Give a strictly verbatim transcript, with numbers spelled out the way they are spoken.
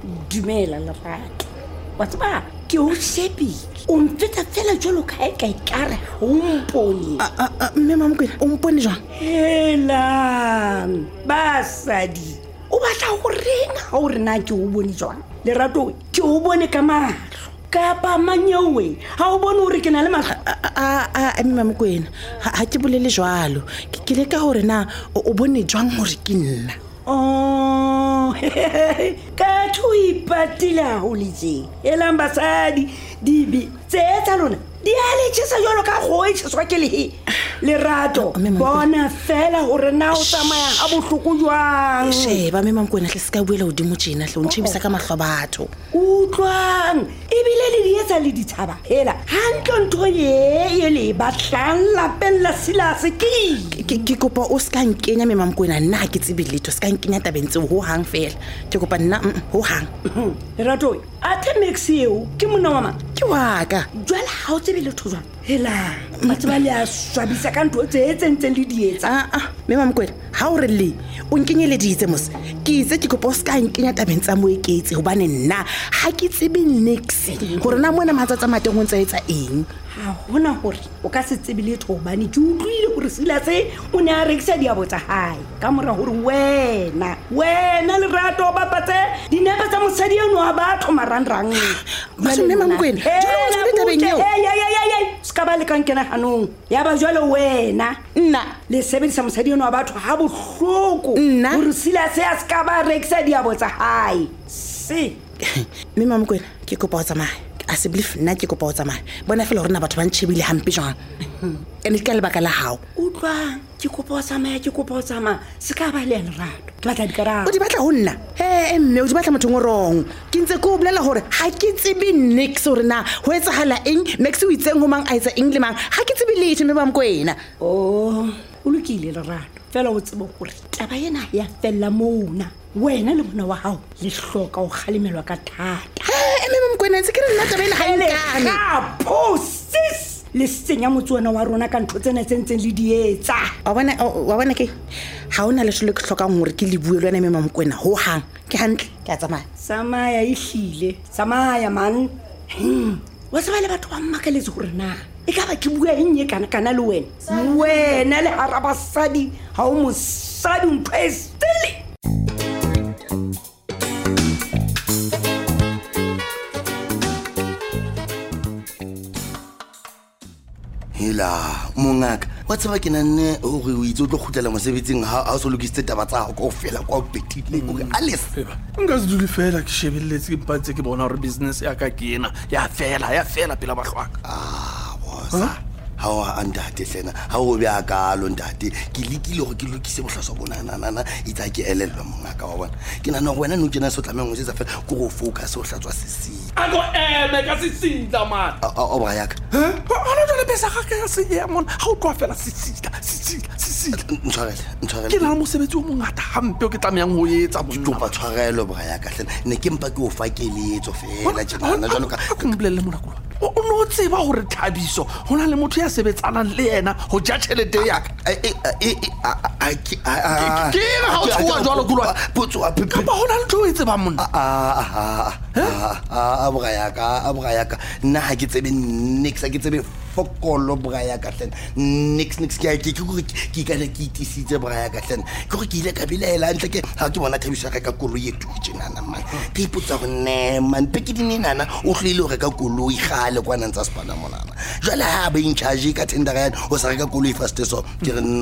dumela Lerato. Wa tseba ke o shebile o mfeta fela jalo ka e ka ikare ha o mpone. mme Mamkwena o mpone jwang? Hela basadi o batla go reng ha o rena ke o bone jwang? Lerato ke o bone ka mahlo kapa manyewe ha o bone hore ke na le mahlo. a mme Mamkwena ha ke bolele jwalo ke le ka hore na o bone jwang hore ke nna. Oh, ka thui patila holije. Elang basadi dibi tsetsa lona. Di ale tshisa jolo ka go e tshwa ke le Lerato. Bona fela hore na o tsamaya a bohloko jwang. Sheba mme Mamkwena hle ska buela o dimo tjena hle o ntshebisa ka mahlo batho. Utlwang ebile le di etsa le ditshaba hela hantle ntho ye ye le batlang lapeng la Silase ke ke kopa o ska nkenya mme Mamkwena nna ke tsebe letho ska nkenya tabentse ho hang fela ke kopa nna ho hang. Lerato a the Maxio ke mona wa mang ke wa ka jwala ha o tsebe letho jwang hela batho ba le a swabisa ka ntho tse tsentseng le di etsa. a a mme Mamkwena ha o re le o nkenyele ditse mos ke itse ke kopa o ska nkenya tabentsa mo eketse hobane nna ha ke tsebe nix hore na mona matsatsa mateng ho ntse etsa eng. Ha hona hore o ka se tsebe letho bane ke utlwile hore Silase o ne a rekisa diabo tsa hae ka mora hore wena wena Lerato ba patse dinepe tsa mosadi eno wa batho marangrang. Ba se mme Mamkwena jwale o tsebe tabeng eo ya ya ya ya ska ba le ka nkena hanong ya ba jwale wena nna le sebedisa mosadi eno wa batho ha bohloko nna hore Silase a ska ba rekisa diabo tsa hae se mme Mamkwena ke kopa o tsamaya a se believe nna ke kopa o tsamaya bona fela hore na batho ba ntshebile hampe jwang ene ke le baka la hao. Utlwang ke kopa o tsamaya ke kopa o tsamaya se ka ba le Lerato ke batla dikarabo o di batla ho nna he mme o di batla motho ngorong ke ntse ko bolela hore ha ke tsebe nix hore na ho etsahala eng Max o itseng ho mang a etsa eng le mang ha ke tsebe letho mme Mamkwena. Oh o lokile Lerato fela o tsebe gore taba ena ya fella mona wena le mona wa hao le hloka o khalemelwa ka thata. he mme Mamkwena ntse ke re nna taba ena ha e nkane ka posis le senya motswana wa rona ka ntho tsena tsentseng le di etsa. wa bona wa bona ke ha ona le shole ke hlokang hore ke le bue le wena mme Mamkwena ho hang ke hantle ke a tsamaya samaya e hlile samaya man wa tsaba le batho ba mmakeletse hore na e ka ba ke bua eng ye kana kana le wena wena le harabasadi ha o mosadi ntho e stele. Hela mongaka wa tsaba ke nanne hore o itse o tlo khutlela mosebetsing ha o so lokisitse taba tsa go ka fela kwa betile gore Alice nka se dule fela ke shebelletse ke mpatse ke bona hore business ya ka ke ena ya fela ya fela pela bahlwaka. ah bosa ha o andate hlena ha o be a ka lo ndate ke lekile gore ke lokise bohlaswa bona nana itsa ke elelwa mongaka wa bona ke nana go wena no kena so tlameng go setsa fela go go focus o hlatswa sesi a go eme ka sisitla man o ba ya ka ha ona jole besa ga ka se ya mon ha o tloa fela sisitla sisitla sisitla ntshwarele ntshwarele ke na mosebetsi o mongata hampe o ke tlameyang ho etsa ke tlopa tshwarelo ba ya ka hlena ne ke mpa ke o fa keletso fela tjena jalo ka ke mbolelle mona kulo o no tseba hore Thabiso hona le motho ya sebetsanang le yena ho ja tšhelete ya ka ke ha o tshwa jwalo kulwa potso a ka ba hona le ntho e tseba monna a a boga ya ka a boga ya ka nna ha ke tsebe nix ke tsebe fokolo boga ya ka hlena nix nix ke a ke ke ke ka le ke itisitse boga ya ka hlena ke go ke ile ka bilela ntle ke ha ke bona Thabiso ga ka koloi e tšena na man ke ipotsa go ne man pe ke dinena o hlile go ka koloi ga le kwana ntsa sepana monana jwale ha ba in charge ka tender ya o sa reka koloi fast so ke re